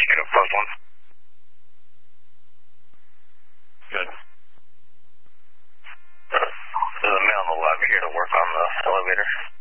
Chicago, post 1. Good. There's a male on the left here to work on the elevator.